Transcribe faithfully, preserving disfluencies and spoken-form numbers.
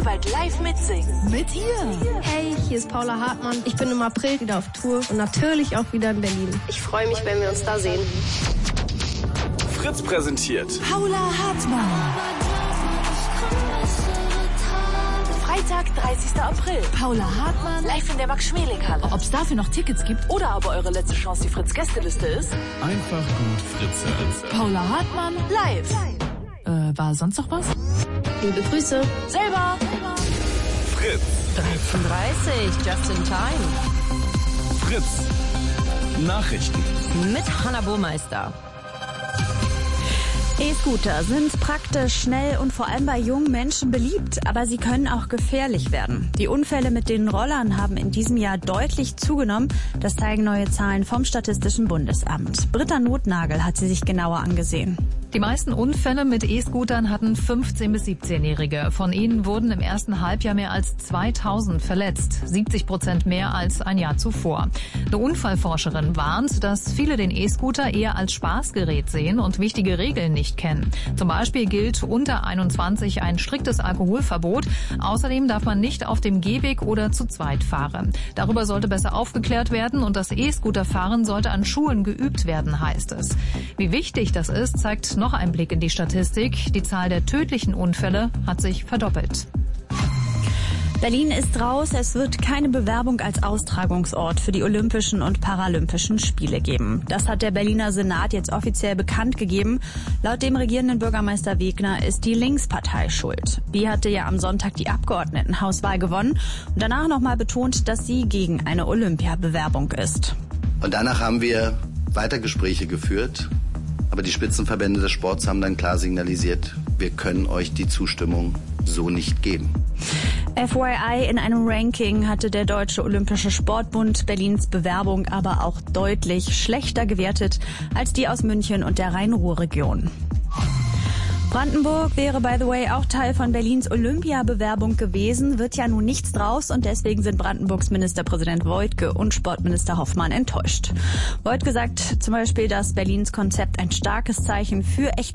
bald live mitsingen. Mit ihr. Hey, hier ist Paula Hartmann. Ich bin im April wieder auf Tour und natürlich auch wieder in Berlin. Ich freue mich, wenn wir uns da sehen. Fritz präsentiert Paula Hartmann. Freitag, dreißigster April. Paula Hartmann. Live in der Max-Schmeling-Halle. Ob es dafür noch Tickets gibt? Oder aber eure letzte Chance die Fritz-Gästeliste ist. Einfach gut Fritze. Paula Hartmann. Live. Äh, war sonst noch was? Liebe Grüße. Selber. Fritz. dreizehn dreißig, just in time. Fritz. Nachrichten. Mit Hanna Burmeister. E-Scooter sind praktisch, schnell und vor allem bei jungen Menschen beliebt, aber sie können auch gefährlich werden. Die Unfälle mit den Rollern haben in diesem Jahr deutlich zugenommen. Das zeigen neue Zahlen vom Statistischen Bundesamt. Britta Notnagel hat sie sich genauer angesehen. Die meisten Unfälle mit E-Scootern hatten fünfzehn- bis siebzehnjährige. Von ihnen wurden im ersten Halbjahr mehr als zweitausend verletzt. siebzig Prozent mehr als ein Jahr zuvor. Eine Unfallforscherin warnt, dass viele den E-Scooter eher als Spaßgerät sehen und wichtige Regeln nicht kennen. Zum Beispiel gilt unter einundzwanzig ein striktes Alkoholverbot. Außerdem darf man nicht auf dem Gehweg oder zu zweit fahren. Darüber sollte besser aufgeklärt werden und das E-Scooterfahren sollte an Schulen geübt werden, heißt es. Wie wichtig das ist, zeigt noch ein Blick in die Statistik. Die Zahl der tödlichen Unfälle hat sich verdoppelt. Berlin ist raus. Es wird keine Bewerbung als Austragungsort für die Olympischen und Paralympischen Spiele geben. Das hat der Berliner Senat jetzt offiziell bekannt gegeben. Laut dem regierenden Bürgermeister Wegner ist die Linkspartei schuld. Die hatte ja am Sonntag die Abgeordnetenhauswahl gewonnen und danach nochmal betont, dass sie gegen eine Olympiabewerbung ist. Und danach haben wir weiter Gespräche geführt. Aber die Spitzenverbände des Sports haben dann klar signalisiert, wir können euch die Zustimmung so nicht geben. F Y I, in einem Ranking hatte der Deutsche Olympische Sportbund Berlins Bewerbung aber auch deutlich schlechter gewertet als die aus München und der Rhein-Ruhr-Region. Brandenburg wäre, by the way, auch Teil von Berlins Olympiabewerbung gewesen, wird ja nun nichts draus und deswegen sind Brandenburgs Ministerpräsident Woidke und Sportminister Hoffmann enttäuscht. Woidke sagt zum Beispiel, dass Berlins Konzept ein starkes Zeichen für echte